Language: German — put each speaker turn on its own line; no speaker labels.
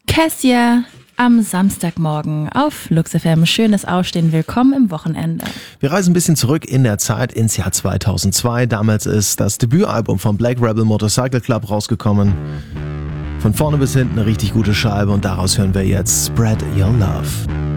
Cassia am Samstagmorgen auf Lux FM. Schönes Aufstehen, willkommen im Wochenende.
Wir reisen ein bisschen zurück in der Zeit ins Jahr 2002. Damals ist das Debütalbum von Black Rebel Motorcycle Club rausgekommen. Von vorne bis hinten eine richtig gute Scheibe und daraus hören wir jetzt Spread Your Love.